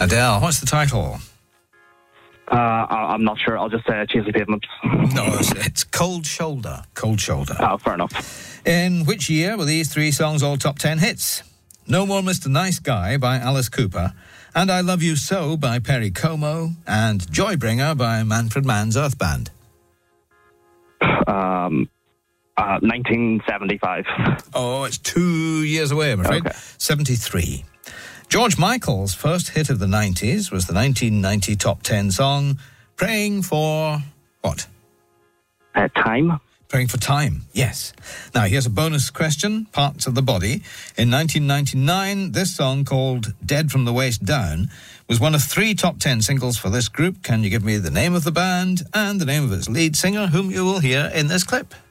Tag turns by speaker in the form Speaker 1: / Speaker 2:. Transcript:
Speaker 1: Adele, what's the title?
Speaker 2: I'm not sure. I'll just say Cheesy Pavement.
Speaker 1: No, it's Cold Shoulder. Cold Shoulder.
Speaker 2: Oh, fair enough.
Speaker 1: In which year were these three songs all top 10 hits? No More Mr. Nice Guy by Alice Cooper, and I Love You So by Perry Como, and Joybringer by Manfred Mann's Earth Band.
Speaker 2: 1975.
Speaker 1: Oh, it's 2 years away, I'm afraid.
Speaker 2: Okay.
Speaker 1: 73. George Michael's first hit of the 90s was the 1990 top 10 song, Praying for what?
Speaker 2: Time.
Speaker 1: Praying for Time, yes. Now, here's a bonus question, Parts of the Body. In 1999, this song, called Dead from the Waist Down, was one of 3 top 10 singles for this group. Can you give me the name of the band and the name of its lead singer, whom you will hear in this clip?